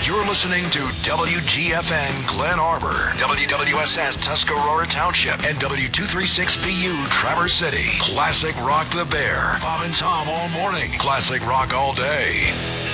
You're listening to WGFN Glen Arbor, WWSS Tuscarora Township, and W236BU Traverse City. Classic Rock the Bear. Bob and Tom all morning. Classic Rock all day.